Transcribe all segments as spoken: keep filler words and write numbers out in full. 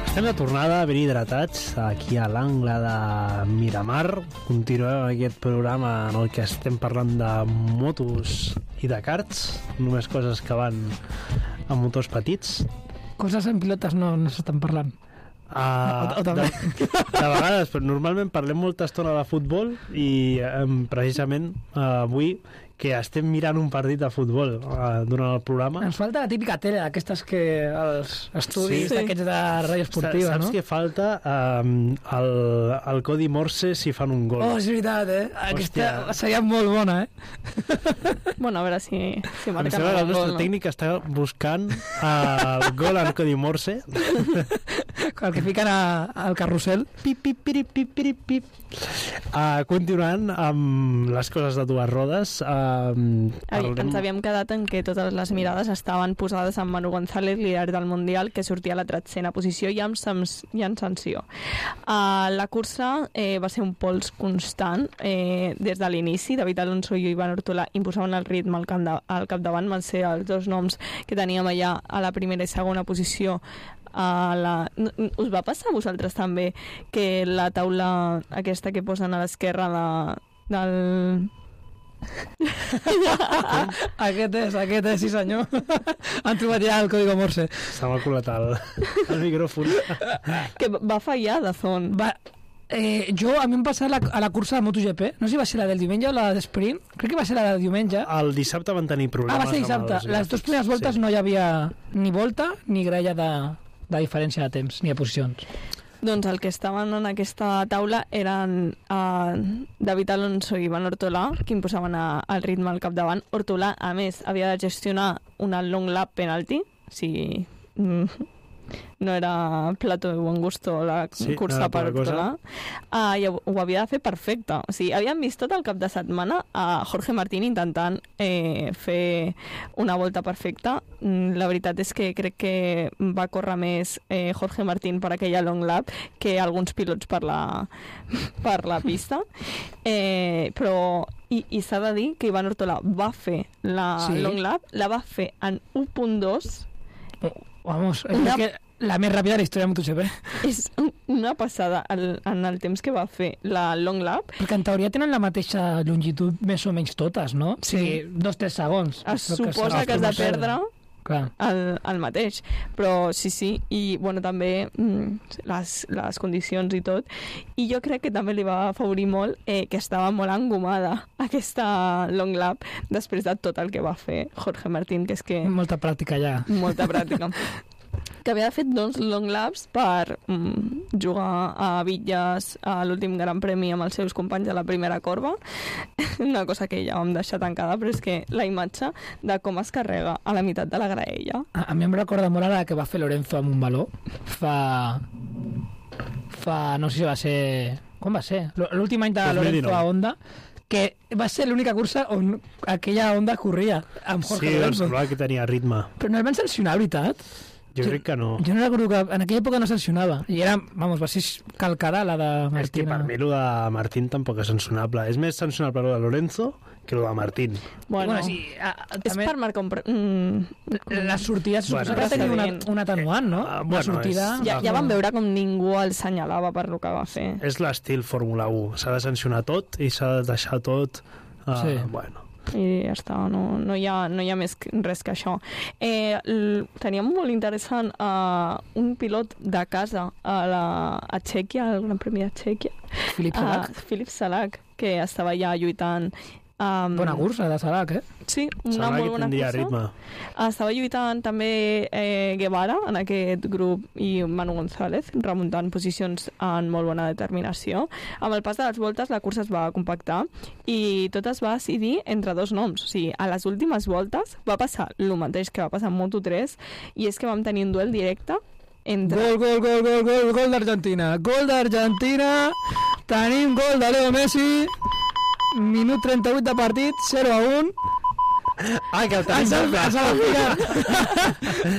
Estem de tornada, ben hidratats, aquí a l'angle de Miramar. Continuem aquest programa en el que estem parlant de motos i de karts, només coses que van amb motors petits. Coses en pilotes no, no s'estan parlant. Uh, o, o de, de vegades, però normalment parlem molta estona de futbol i um, precisament uh, avui que estem mirant un partit de futbol uh, durant el programa. Ens falta la típica tele, aquestes que els estudis Sí. d'aquests de ràdio esportiva, Saps no? què falta? Um, el, el codi Morse si fan un gol. Oh, és veritat, eh? Aquesta Hòstia. seria molt bona, eh? Bueno, a veure si, si Em marquen sembla que el algun nostre gol, no? tècnic està buscant uh, el gol en codi Morse. El que fiquen a, al carrusel. Pip, pip, pip, pip, pip, pip. Uh, continuant amb les coses de dues rodes, uh, Ai, ens havíem quedat en que totes les mirades estaven posades en Manu González, líder del Mundial, que sortia a la tretzena posició i amb, sans, i amb sanció. Uh, la cursa eh, va ser un pols constant eh, des de l'inici. David Alonso i Ivan Ortolà imposaven el ritme al, camp de, al capdavant, van ser els dos noms que teníem allà a la primera i segona posició. A la... Us va passar a vosaltres també que la taula aquesta que posen a l'esquerra de, del... Aquest és, aquest és, sí senyor. Han trobat ja el código Morse. Se m'ha colat el, el micròfon. que va fallar de zon. Va, eh, jo, a mi em passa a la, a la cursa de MotoGP, no sé si va ser la del diumenge o la de sprint, crec que va ser la del diumenge. El dissabte van tenir problemes. Ah, va ser dissabte. amb els Les dues primeres voltes sí. no hi havia ni volta ni grella de, de diferència de temps, ni de posicions. Doncs el que estaven en aquesta taula eren uh, David Alonso i Ivan Ortolà, que imposaven a, el ritme al capdavant. Ortolà, a més, havia de gestionar una long lap penalty, si mm, no era plato de buen gusto la Sí, cursa no per era poca Ortolà. Uh, I ho, ho havia de fer perfecte. O sigui, havíem vist tot el cap de setmana a Jorge Martín intentant eh, fer una volta perfecta. Mm, La veritat és que crec que va córrer més eh, Jorge Martín per aquella long lap que alguns pilots per la, per la pista. Eh, però i, i s'ha de dir que Ivan Ortolà va fer la Sí. long lap, la va fer en u punt dos. Vamos, és Una- que la més ràpida de la història de MotoGP. És una passada el, en el temps que va fer la long lap. Perquè en teoria tenen la mateixa longitud més o menys totes, no? Sí. O sigui, dos, tres segons. Es Però que suposa s'ha- que has de perdre Clar. el, el mateix, però sí, sí, i bueno, també mm, les, les condicions i tot, i jo crec que també li va afavorir molt eh, que estava molt engomada aquesta long lap després de tot el que va fer Jorge Martín, que és que Molta pràctica ja. molta pràctica. Que havia fet doncs long laps per mm, jugar a bitlles a l'últim Gran Premi amb els seus companys a la primera corba. Una cosa que ja vam deixar tancada, però és que la imatge de com es carrega a la meitat de la graella. A, a mi em recorda molt ara que va fer Lorenzo amb un baló fa... fa... no sé si va ser... Com va ser? L- L'últim any de dos mil Lorenzo dinou. a Honda, que va ser l'única cursa on aquella Honda corria amb Jorge Sí, em Lorenzo. semblava que tenia ritme. Però no el van sancionar, veritat? Jo crec que no. Jo no recordo que en aquella època no sancionava. I era, vamos, va ser calcada la de Martina. És que per mi el de Martín tampoc és sancionable. És més sancionable el de Lorenzo que el de Martín. Bueno, Bueno, sí, a, a, és també per marcar un... Pre... Mm, les sortides Bueno, suposo que tenia una, precedent. un atenuant, no? Ah, Una bueno, sortida... és- ja, ja vam veure com ningú el senyalava per lo que va fer. És l'estil Fórmula u. S'ha de sancionar tot i s'ha de deixar tot... Uh, Sí. Bueno. I ja està, no, no, hi ha, no hi ha més que, res que això. Eh, l, teníem molt interessant uh, un pilot de casa a, la, a Txèquia, al Gran Premi de Txèquia, Filip Salac. uh, Filip Salac, que estava ja lluitant. Um, Bona cursa de Salac, eh? Sí, una Sembla molt que bona tindria cursa. ritme. Estava lluitant també eh, Guevara en aquest grup i Manu González, remuntant posicions en molt bona determinació. Amb el pas de les voltes la cursa es va compactar i tot es va decidir entre dos noms. O sigui, a les últimes voltes va passar el mateix que va passar en Moto tres, i és que vam tenir un duel directe entre... Gol, gol, gol, gol, gol, gol d'Argentina. Gol d'Argentina. Tenim gol de Leo Messi. Minut trenta-vuit de partit, zero a un. Ah, que el tenim Espectacular.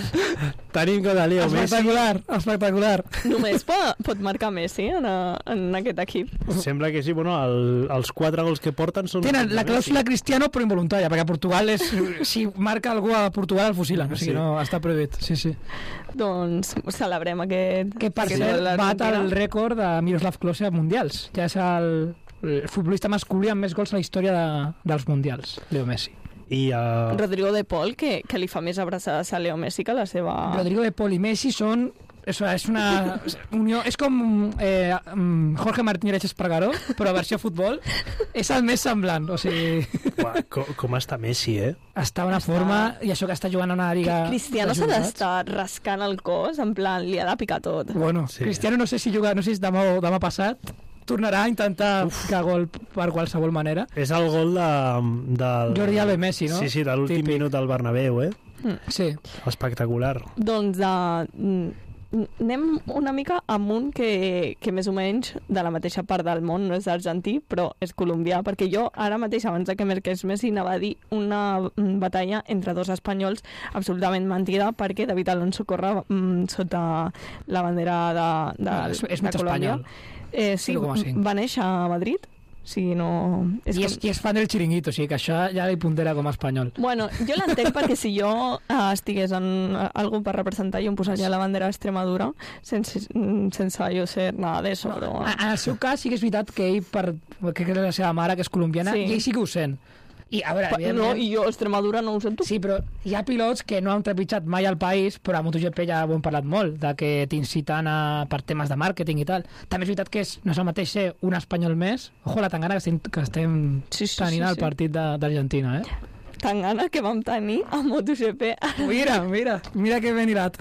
Tenim que de Leo Messi. Espectacular, espectacular. Només pot, pot marcar Messi en, a, en aquest equip. Sembla que sí, bueno, el, els quatre gols que porten són... Tenen la clàusula Cristiano però involuntària, perquè a Portugal és, si marca algú a Portugal el fusilen, o sigui, Sí. no està prohibit. Sí, sí. Doncs celebrem aquest... Que per aquest cert gol de bat l'Argentina. el rècord de Miroslav Klose a mundials. Ja és el, el futbolista masculí amb més gols a la història de, dels mundials, Leo Messi. I uh, Rodrigo de Paul, que, que li fa més abraçades a Leo Messi que la seva... Rodrigo de Paul i Messi són... És, és una unió... És com eh, Jorge Martínez Espargaró, però versió futbol. És el més semblant, o sigui... Uah, com, com està Messi, eh? Està en una Està- forma, i això que està jugant a una lliga... Cristiano de s'ha jubilats. d'estar rascant el cos, en plan, li ha de picar tot. Bueno, Sí. sí. Cristiano no sé si juga, no sé si demà, o demà passat tornarà a intentar ficar gol per qualsevol manera. És el gol de... del... Jordi Alba i Messi, no? Sí, sí, de l'últim Típic. minut al Bernabéu, eh? Sí. Espectacular. Doncs uh, anem una mica amunt que, que més o menys de la mateixa part del món, no és argentí, però és colombià, perquè jo ara mateix, abans de que marqués Messi, anava a dir una mm, batalla entre dos espanyols absolutament mentida, perquè David Alonso corre mm, sota la bandera de, de, Ah, és- és de mig Colòmbia. espanyol. Eh, sí, zero coma cinc. va néixer a Madrid, si no... I és, com- I és fan del Chiringuito, o sigui que això ja li pondera com a espanyol. Bueno, jo l'entenc perquè si jo eh, estigués en eh, algú per representar, jo em posaria la bandera d'Extremadura sense, mm, sense jo ser nada d'això, però... En en el seu cas sí que és veritat que ell, per, que és la seva mare, que és colombiana, Sí. sí. i ell sí que ho sent. I, a veure, Pa- no, evidentment... i jo Extremadura no ho sento. Sí, però hi ha pilots que no han trepitjat mai al país, però a MotoGP ja ho hem parlat molt, de que t'inciten a, per temes de màrqueting i tal. També és veritat que és, no és el mateix ser un espanyol més, ojo la tangana que estem, que estem Sí, sí, tenint sí, al sí. partit de- d'Argentina, eh? Tan gana que vam tenir a MotoGP. Mira, mira, mira que ben hirat.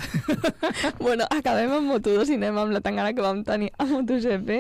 Bueno, acabem amb Moto dos i anem amb la tangana que vam tenir a MotoGP.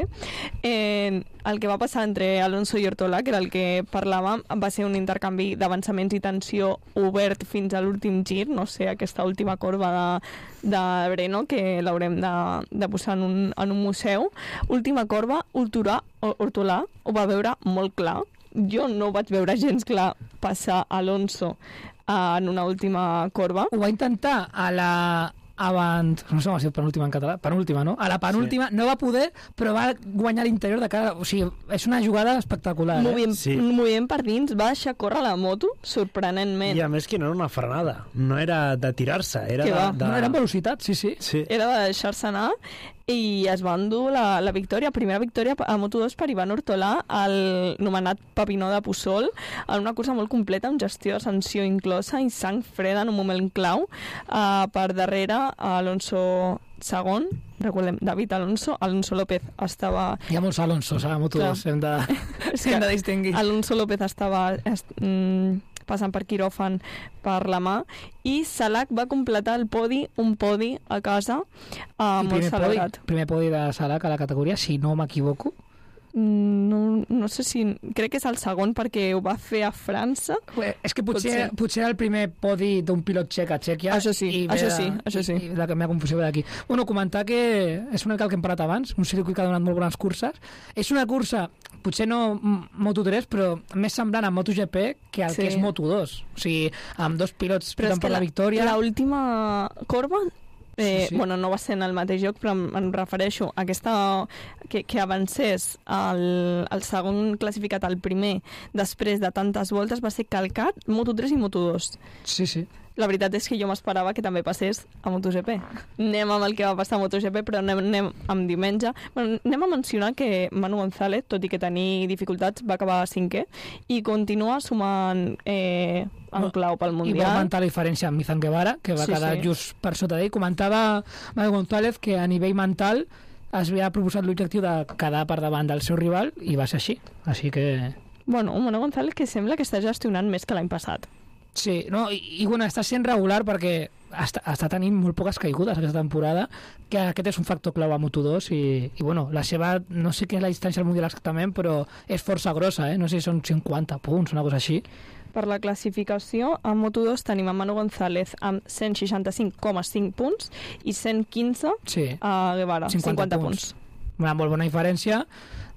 Eh, el que va passar entre Alonso i Ortola, que era el que parlàvem, va ser un intercanvi d'avançaments i tensió obert fins a l'últim gir, no sé, aquesta última corba de, de Breno, que l'haurem de, de posar en un, en un museu. Última corba, Ortolà, Ortolà ho va veure molt clar. Jo no vaig veure gens clar passar Alonso en una última corba. Ho va intentar a la avant... No sé com es diu penúltima en català. Penúltima, no? A la penúltima sí. No va poder, però va guanyar l'interior de cada... O sigui, és una jugada espectacular. Eh? Moviment, Sí. moviment per dins, va deixar córrer la moto, sorprenentment. I a més que no era una frenada, no era de tirar-se, era Què de... va? de... No, era en velocitat, sí, sí. Sí. Era de deixar-se anar i es va endur la, la victòria, primera victòria a Moto dos per Ivan Ortolà, el nomenat Papinó de Puçol, en una cursa molt completa, amb gestió de sanció inclosa i sang freda en un moment clau. Uh, per darrere, Alonso segon, recordem, David Alonso, Alonso López estava... Hi ha molts Alonsos a Moto dos, hem de, És que hem de distingir. Alonso López estava est, mm, passant per quiròfan per la mà i Salac va completar el podi, un podi a casa, uh, I molt primer celebrat. podi, primer podi de Salac a la categoria, si no m'equivoco. No, no sé si... Crec que és el segon perquè ho va fer a França. Eh, És que potser, Potser. potser era el primer podi d'un pilot txec a Txèquia. Això sí, i ve això de- sí, això sí. I, i la meva confusió ve d'aquí. Bueno, comentar que és una mica el que hem parlat abans, un circuit que ha donat molt bones curses. És una cursa, potser no m- Moto tres, però més semblant a MotoGP que el Sí. que és Moto dos. O sigui, amb dos pilots Però és lluitant que per la, la, victòria... la última corba eh, Sí, sí. bueno, no va ser en el mateix lloc, però em, em refereixo a aquesta que, que avancés el, el segon classificat al primer després de tantes voltes va ser calcat Moto tres i Moto dos. Sí, sí. La veritat és que jo m'esperava que també passés a MotoGP. Anem amb el que va passar a MotoGP, però anem, anem amb diumenge. Bueno, anem a mencionar que Manu González, tot i que tenia dificultats, va acabar cinquè i continua sumant eh, en clau pel I va Mundial. augmentar la diferència amb Mizan Guevara, que va Sí, quedar sí. just per sota d'ell. Comentava Manuel González que a nivell mental es havia proposat l'objectiu de quedar per davant del seu rival i va ser així. Així que... Bueno, Manu González que sembla que està gestionant més que l'any passat. Sí, no, i, i bueno, està sent regular perquè està, està tenint molt poques caigudes aquesta temporada, que aquest és un factor clau a Moto dos i, i bueno, la seva, no sé què és la distància al Mundial exactament, però és força grossa, eh? No sé si són cinquanta punts, una cosa així. Per la classificació, a Moto dos tenim a Manu González amb cent seixanta-cinc coma cinc punts i cent quinze Sí, a Guevara, cinquanta, cinquanta punts. Una molt bona diferència.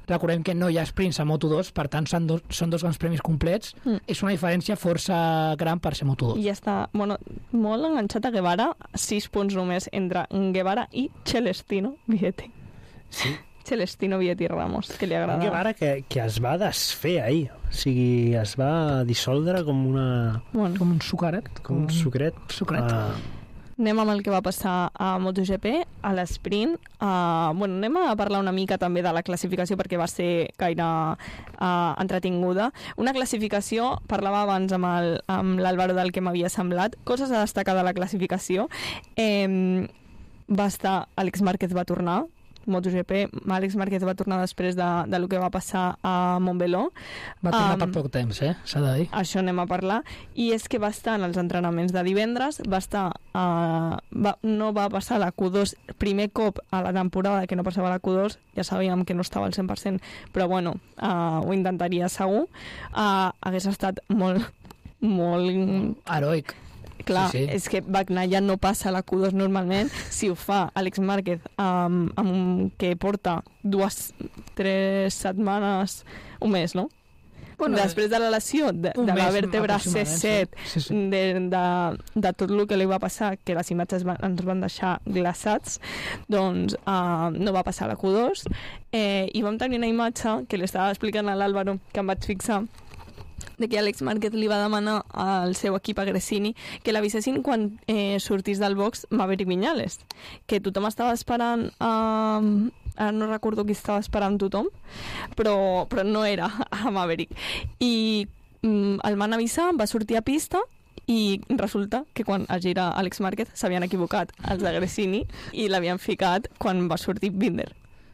Recordem que no hi ha sprints a Moto dos, per tant són dos, són dos grans premis complets. Mm. És una diferència força gran per ser Moto dos. I ja està, bueno, molt enganxat a Guevara, sis punts només entre Guevara i Celestino Vietti. Sí. Celestino Vietti Ramos, que li agrada. Un Guevara que, que es va desfer ahir. O sigui, es va dissoldre com una... Bueno, com un sucaret. Com un sucret. Sucret. Ah. Anem amb el que va passar a MotoGP, a l'esprint. Uh, bueno, anem a parlar una mica també de la classificació perquè va ser gaire uh, entretinguda. Una classificació, parlava abans amb l'Àlvaro del que m'havia semblat, coses a destacar de la classificació. Eh, va estar, Àlex Márquez va tornar, MotoGP, Àlex Márquez va tornar després de, de lo que va passar a Montmeló. Va tornar um, per poc temps, eh? S'ha de dir. Això anem a parlar. I és que va estar en els entrenaments de divendres, va estar, uh, va, no va passar la Q dos primer cop a la temporada que no passava la Q dos, ja sabíem que no estava al cent per cent, però bueno, uh, ho intentaria segur. Uh, hagués estat molt, molt... heroic. Clar, sí, sí. És que Bagnaia no passa la Q dos normalment. Si ho fa Àlex Márquez um, amb un, que porta dues, tres setmanes, un mes, no? Bueno, després de la lesió de, de la vèrtebra C set, sí. Sí, sí. De, de, de tot el que li va passar, que les imatges van, ens van deixar glaçats, doncs uh, no va passar la Q dos. Eh, I vam tenir una imatge que li estava explicant a l'Àlvaro, que em vaig fixar, de que Àlex Márquez li va demanar al seu equip a Gresini que l'avisessin quan eh, sortís del box Maverick Viñales, que tothom estava esperant a... ara no recordo qui estava esperant tothom, però, però no era a Maverick. I mm, el van avisar, va sortir a pista i resulta que quan es gira Àlex Márquez s'havien equivocat els de Gresini i l'havien ficat quan va sortir Binder.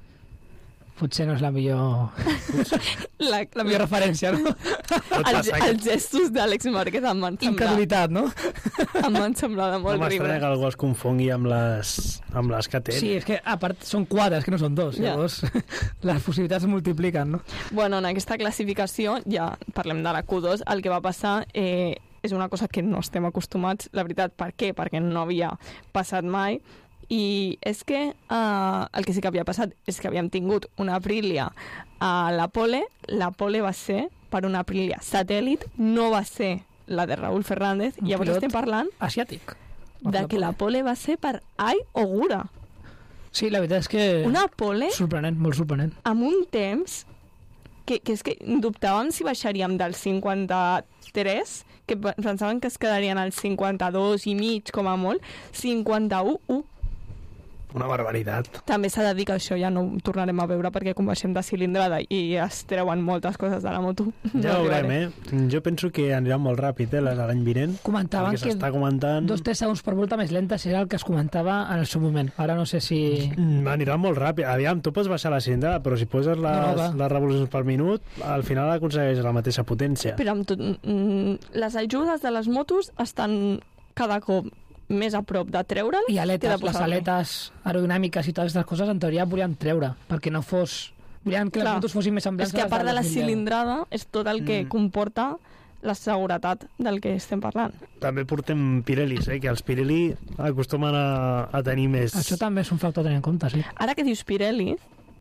Potser no és la millor... la, la millor referència, no? Els, els gestos d'Àlex Márquez em van semblar... Incredulitat, no? Em van semblar de molt no riure. No m'estranya que algú es confongui amb les, amb les que té. Sí, és que a part són quatre, és que no són dos. Ja. Llavors les possibilitats es multipliquen, no? Bueno, en aquesta classificació, ja parlem de la Q dos, el que va passar... Eh, és una cosa que no estem acostumats, la veritat. Per què? Perquè no havia passat mai. I és que uh, el que sí que havia passat és que havíem tingut una Aprilia a la pole. La pole va ser per una Aprilia satèl·lit, no va ser la de Raúl Fernández. Un llavors estem parlant asiàtic de que la pole va ser per Ai Ogura. Sí, la veritat és que... Una pole... Sorprenent, molt sorprenent. Amb un temps que, que és que dubtàvem si baixaríem del cinquanta-tres, que pensaven que es quedarien al cinquanta-dos i mig com a molt, cinquanta-u u. Una barbaritat. També s'ha de dir que això ja no ho tornarem a veure perquè com baixem de cilindrada i es treuen moltes coses de la moto. Ja ho veurem, eh? Jo penso que anirà molt ràpid, eh, l'any vinent. Comentaven que, que comentant... dos tres segons per volta més lentes era el que es comentava en el seu moment. Ara no sé si... Mm, anirà molt ràpid. Aviam, tu pots baixar la cilindrada, però si poses les, no, no, les revolucions per minut, al final aconsegueix la mateixa potència. Però amb tot, mm, les ajudes de les motos estan cada cop més a prop de treure'l. I aletes, les aletes aerodinàmiques i totes aquestes coses en teoria volien treure, perquè no fos... Volien que Clar, les motos fossin més semblants. És que a part de la cilindrada és tot el que mm. comporta la seguretat del que estem parlant. També portem Pirellis, eh? Que els Pirelli acostumen a, a tenir més... Això també és un factor a tenir en compte, sí. Ara que dius Pirelli,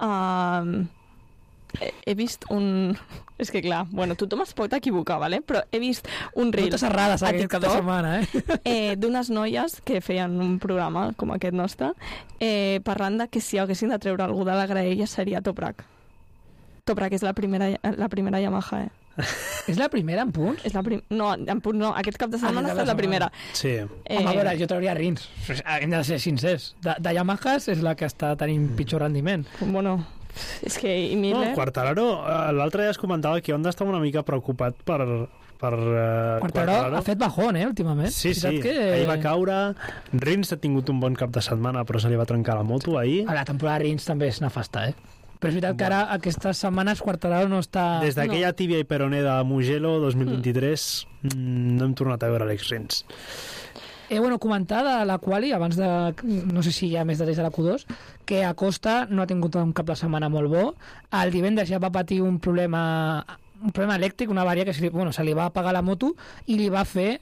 uh, he, he vist un... És que clar, bueno, tothom es pot equivocar, ¿vale? Però he vist un reel moltes errades a aquest cap de setmana, eh? eh d'unes noies que feien un programa com aquest nostre, eh, parlant de que si haguessin de treure algú de la graella seria Toprak. Toprak és la primera, la primera Yamaha, eh? És la primera en punts? És la prim... No, en punts no. Aquest cap de setmana ah, és la primera. Sí. Eh... Home, a veure, jo trauria Rins. Hem de ser sincers. De, de Yamahas és la que està tenint pitjor rendiment. Bueno... És que i Miller... No, Quartararo, l'altre dia es comentava que Honda estava una mica preocupat per... per uh, Quartararo, Quartararo ha fet bajón, eh, últimament. Sí, sí, que... ahir va caure. Rins ha tingut un bon cap de setmana, però se li va trencar la moto ahir. A la temporada Rins també és nefasta, eh? Però és veritat bueno. que ara, aquestes setmanes, Quartararo no està... Des d'aquella no. tíbia i peroné de Mugello dos mil vint-i-tres mm. no hem tornat a veure Alex Rins. Eh, bueno, comentar de la quali, abans de... No sé si hi ha més detalls de la Q dos, que Acosta no ha tingut un cap de setmana molt bo. El divendres ja va patir un problema un problema elèctric, una avaria que se li, bueno, se li va apagar la moto i li va fer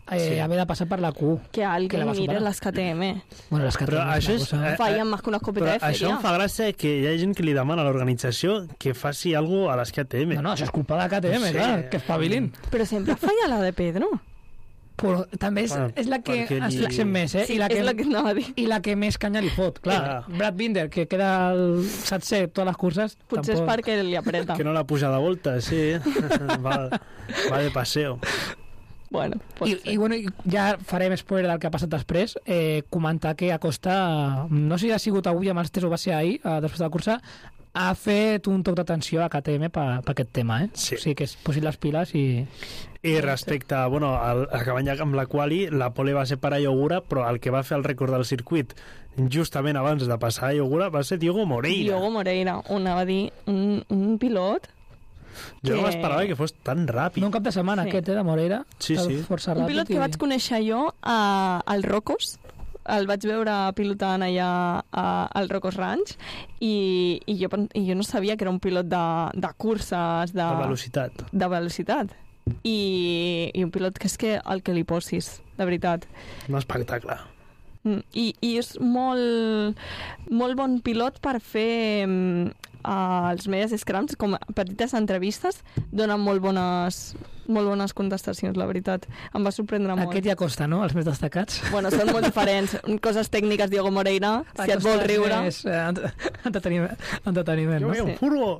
eh, sí. haver de passar per la Q. Que alguien que mire les K T M. Bueno, les K T M però això és, eh, fallen més que una escopeta de feria. Això em fa gràcia que hi ha gent que li demana a l'organització que faci alguna cosa a les K T M. No, no, això és culpa de K T M, sí. clar, que espavilin. Però sempre falla la de Pedro. Però també és, bueno, és la que ens li... fixem més, eh? Sí, I la que, és la que anava a dir. I la que més canya li fot, clar. Ah. Brad Binder, que queda al setze totes les curses... Potser tampoc... és perquè li apreta. Que no la puja de volta, sí. va, va de paseo. Bueno, I, i bueno, ja farem spoiler del que ha passat després. Eh, comentar que Acosta, no sé si ha sigut avui amb els tres o va ser ahir, eh, després de la cursa, ha fet un toc d'atenció a K T M per, per aquest tema, eh? Sí. O sigui, que es posin les piles i... I respecte, bueno, al, acabant ja amb la quali, la pole va ser per a Iogura, però el que va fer el rècord del circuit justament abans de passar a Iogura va ser Diogo Moreira. Diogo Moreira, on va dir un, un pilot... Jo que... no m'esperava que fos tan ràpid. No un cap de setmana, sí. aquest, eh, de Moreira. Sí, sí. Força ràpid. Un pilot que i... vaig conèixer jo a, al Rocos. El vaig veure pilotant allà a, al Rocos Ranch i, i, jo, i jo no sabia que era un pilot de, de curses de, de velocitat de velocitat I, i un pilot que és que el que li posis, de veritat, un espectacle. I, i és molt molt bon pilot per fer um, els medias scrums, com petites entrevistes, donen molt bones molt bones contestacions, la veritat. Em va sorprendre molt. Aquest ja costa, no?, els més destacats. Bueno, són molt diferents. Coses tècniques, Diogo Moreira, si et vol riure... És eh, entreteniment, entreteniment, no? Jo veig un furgo!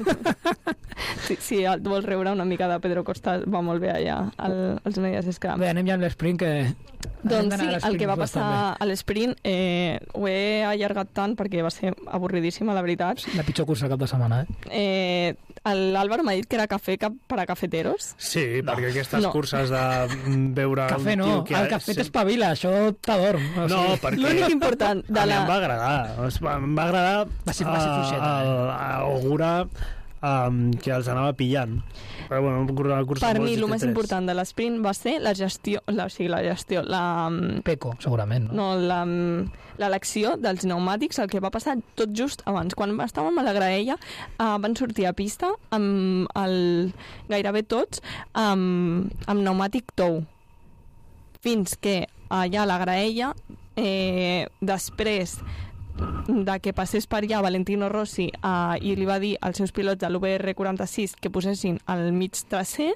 Si, si et vol riure una mica de Pedro Costa, va molt bé allà, al, als medias scrum. Bé, anem ja amb l'esprint, que... Doncs sí, el que va passar a l'esprint eh, ho he allargat tant perquè va ser avorridíssima, la veritat. La pitjor cursa cap de setmana, eh? eh L'Àlvaro m'ha dit que era cafè cap per a cafeteros. Sí, no. perquè aquestes no. curses de veure cafè un no, tio que... el cafè t'espavila, això t'adorm. O sigui, no, perquè... L'únic important de a la... mi em va agradar. Em va agradar va ser, va ser fluixeta, a, a, a augurar um, que els anava pillant. Però, bueno, el curs per mi, el més important de l'esprint va ser la gestió, la, o sigui, la gestió, la... Peco, segurament, no? No, l'elecció dels pneumàtics, el que va passar tot just abans. Quan estàvem a la graella, uh, van sortir a pista amb el, gairebé tots amb, amb pneumàtic tou. Fins que allà a la graella, eh, després de que passés per allà Valentino Rossi uh, i li va dir als seus pilots de l'U B R quaranta-sis que posessin al mig tracer,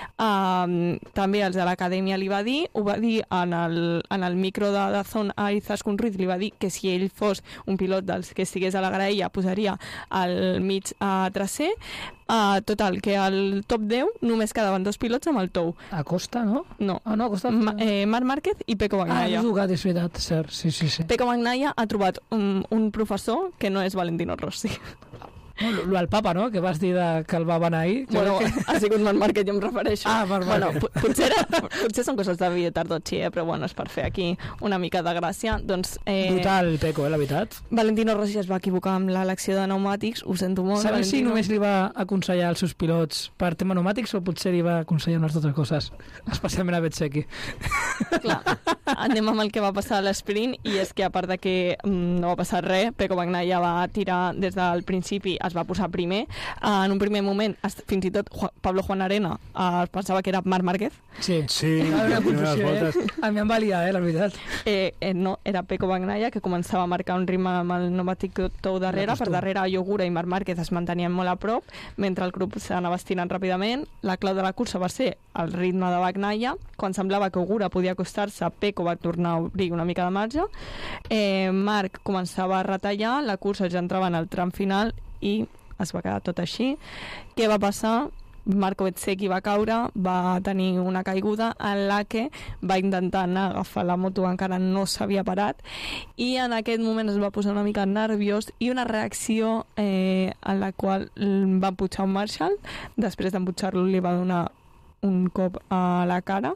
uh, també els de l'acadèmia li va dir, ho va dir en el, en el micro de Dazón a Izaskun Ruiz, li va dir que si ell fos un pilot dels que estigués a la graella posaria al mig uh, tracer. Uh, total, que al top deu només quedaven dos pilots amb el tou. Acosta, no? No. Ah, no, Acosta... Ma, eh, Marc Márquez i Pecco Bagnaia. Ah, és jugat, és veritat, cert, sí, sí, sí. Pecco Bagnaia ha trobat un, un professor que no és Valentino Rossi. No, lo del papa, no?, que vas dir de, que el va beneir. Bueno, que... ha sigut Marc Márquez, jo em refereixo. Ah, Marc Márquez. Bueno, potser, era, potser són coses de Villa Tardocci, eh? Però bueno, és per fer aquí una mica de gràcia. Doncs, eh... brutal, Peco, eh, la veritat. Valentino Rossi es va equivocar amb l'elecció de pneumàtics, ho sento molt. Sabes Valentino... si només li va aconsellar als seus pilots per tema pneumàtics o potser li va aconsellar unes altres coses, especialment a Bezzecchi? Clar, anem amb el que va passar a l'esprint, i és que a part de que mm, no va passar res, Pecco Bagnaia va tirar des del principi, es va posar primer. Uh, en un primer moment, fins i tot Pablo Juan Arena uh, pensava que era Marc Márquez. Sí, sí. Una confusió, eh? A mi em va liar, eh, la veritat. Eh, eh, no, era Pecco Bagnaia, que començava a marcar un ritme amb el pneumàtic tou darrere. Per darrere, Iogura i Marc Márquez es mantenien molt a prop, mentre el grup s'anava estirant ràpidament. La clau de la cursa va ser el ritme de Bagnaia. Quan semblava que Iogura podia acostar-se, Pecco va tornar a obrir una mica de marge. Eh, Marc començava a retallar, la cursa ja entrava en el tram final i es va quedar tot així. Què va passar? Marco Bezzecchi va caure, va tenir una caiguda en la que va intentar anar a agafar la moto, encara no s'havia parat, i en aquest moment es va posar una mica nerviós i una reacció eh, en la qual va empujar un Marshall. Després d'emputxar-lo li va donar un cop a la cara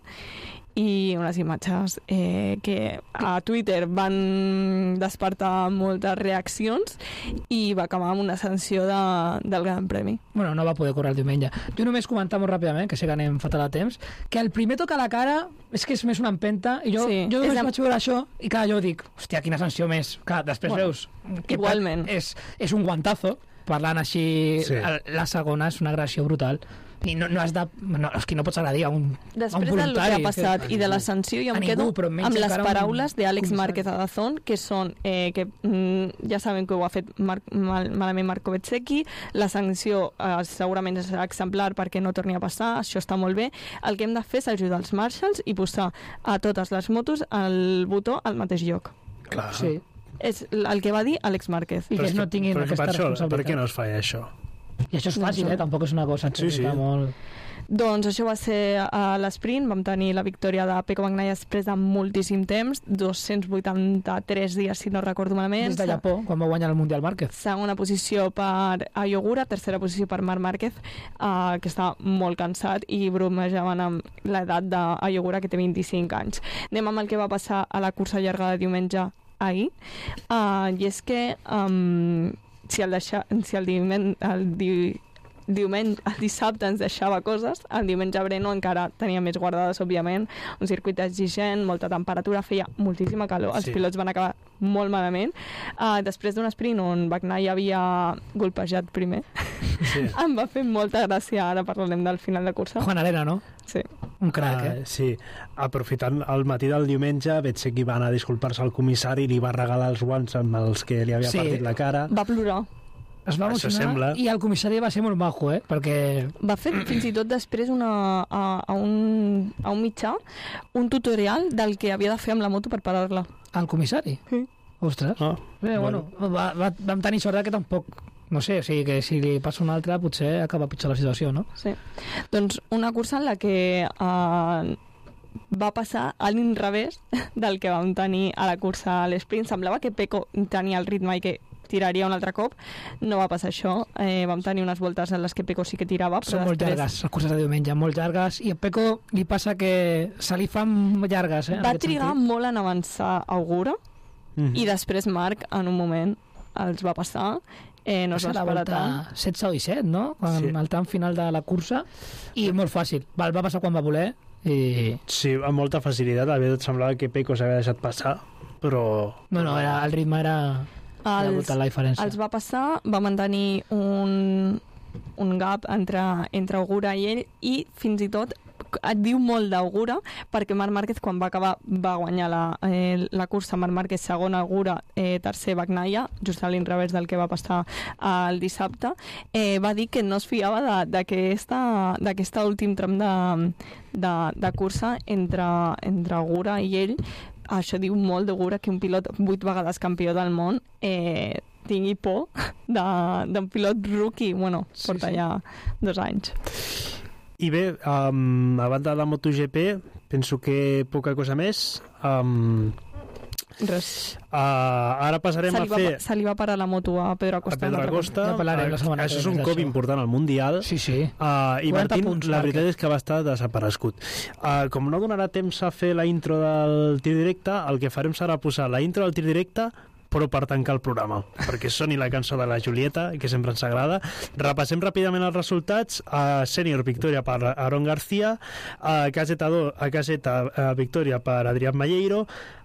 i unes imatges eh, que a Twitter van despertar moltes reaccions i va acabar amb una sanció de, del Gran Premi. Bueno, no va poder córrer el diumenge. Jo només comentar molt ràpidament, que sé que anem fatal a temps, que el primer toc a la cara és que és més una empenta, i jo, sí, jo només la... vaig veure això i clar, jo dic, hòstia, quina sanció més. Clar, després bueno, veus que igualment és, és un guantazo, parlant així, Sí. la segona és una agressió brutal. I no, no has de... No, és que no pots agredir a un, a un Després del que voluntari. ha passat que... i de la sanció, jo A em ningú, quedo però menys amb les encara un paraules d'Àlex comissari. Márquez Adazón, que són, eh, que mm, ja sabem que ho ha fet Mar mal malament Marco Bezzecchi, la sanció eh, segurament serà exemplar perquè no torni a passar, això està molt bé. El que hem de fer és ajudar els marshals i posar a totes les motos el botó al mateix lloc. Clar. Sí. És el que va dir Àlex Márquez. I que ells no tinguin però és que aquesta per això, responsabilitat. per què no es fa això? I això és fàcil, eh? Tampoc és una cosa Sí, sí. molt... Doncs això va ser a l'esprint, vam tenir la victòria de Pecco Bagnaia després de moltíssim temps, dos-cents vuitanta-tres dies, si no recordo malament. Des de Japó, quan va guanyar el Mundial Márquez. Segona posició per Ayogura, tercera posició per Marc Márquez, uh, que està molt cansat, i bromejaven amb l'edat d'Ayogura, que té vint-i-cinc anys. Anem amb el que va passar a la cursa llarga de diumenge ahir, uh, i és que um, si el, deixa, si el, dimen, el di, diumenge, el dissabte ens deixava coses, el diumenge Breno encara tenia més guardades, òbviament, un circuit exigent, molta temperatura, feia moltíssima calor, els Sí. pilots van acabar molt malament. Uh, després d'un sprint on Bagnaia havia golpejat primer, Sí. em va fer molta gràcia, ara parlarem del final de cursa. Juan Arena, no? Sí. Un crac, Ah, eh? sí, aprofitant el matí del diumenge, veig que va anar a disculpar-se al comissari i li va regalar els guants amb els que li havia Sí. partit la cara. Va plorar. Es va Això emocionar sembla. i el comissari va ser molt majo, eh? Perquè Va fer fins i tot després una, a, a, un, a un mitjà un tutorial del que havia de fer amb la moto per parar-la. el comissari... Sí. Ostres. Ah, Bé, bueno, va, va, vam tenir sort que tampoc... No sé, o sigui que si li passa un altre potser acaba pitjor la situació, no? Sí. Doncs una cursa en la que eh, va passar a l'inrevés del que vam tenir a la cursa a l'esprint. Semblava que Pecco tenia el ritme i que tiraria un altre cop. No va passar això. Eh, vam tenir unes voltes en les que Pecco sí que tirava, però Són molt després llargues, les curses de diumenge, molt llargues, i a Pecco li passa que se li fan llargues, eh? en va aquest trigar sentit. molt en avançar Augura, mm. i després Marc, en un moment, els va passar. Eh, no es va Va ser la esperar volta tant. setze o disset, no? Quan, Sí. al tram final de la cursa, i molt fàcil. Va, va passar quan va voler, i... Sí, amb molta facilitat. A vegades semblava que Pecco s'havia deixat passar, però... No, no, era, el ritme era... era Els, brutal la diferència. els va passar, va mantenir un, un gap entre, entre Augura i ell, i fins i tot et diu molt d'Augura, perquè Marc Márquez quan va acabar va guanyar la, eh, la cursa. Marc Márquez segon, Augura eh, tercer, Bagnaia, just a l'inrevés del que va passar el dissabte. Eh, va dir que no es fiava d'aquest últim tram de, de, de cursa entre, entre Augura i ell. Això diu molt d'Augura, que un pilot vuit vegades campió del món eh, tingui por d'un pilot rookie. Bueno, Sí, porta sí. ja dos anys. I bé, um, a banda de la MotoGP, penso que poca cosa més. Um, Res. uh, ara passarem Se a li, va, fer se li va parar la moto a Pedro a Acosta. Pedro un altre cop. Acosta. Ja parlarem la setmana Això que és un ve cop d'això. important al Mundial. Sí, sí. Uh, I quaranta Martín, punts, la Marc. veritat és que va estar desaparegut. Uh, com no donarà temps a fer la intro del tir directe, el que farem serà posar la intro del tir directe però per tancar el programa, perquè soni la cançó de la Julieta, que sempre ens agrada. Repassem ràpidament els resultats. A sènior, victòria per Aaron García, a caseta, do, a caseta uh, victòria per Adrián Malleiro,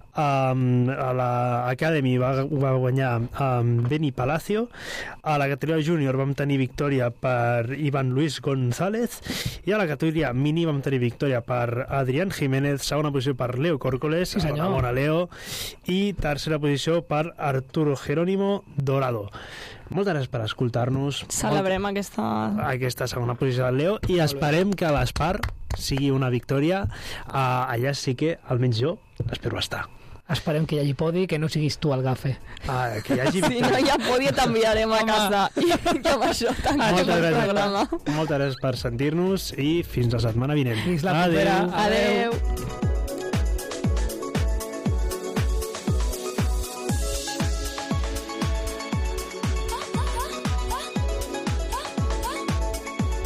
Um, a l'Academy va, va guanyar um, Beni Palacio. A la categoria júnior vam tenir victòria per Ivan Luis González, i a la categoria mini vam tenir victòria per Adrián Jiménez, segona posició per Leo Córcoles, Sí, senyor. bona Leo, i tercera posició per Arturo Jerónimo Dorado. Moltes gràcies per escoltar-nos. Celebrem aquesta... Aquesta segona posició del Leo, i esperem que a l'Espar sigui una victòria. Uh, allà sí que, almenys jo, espero estar. Esperem que hi hagi podi, que no siguis tu el gafe. Ah, que hi hagi Si no, ja podia t'enviarem a Home. casa. I que amb això tanquem Moltes el gràcies. programa. Moltes gràcies per sentir-nos i fins la setmana vinent. Fins la propera. Adeu.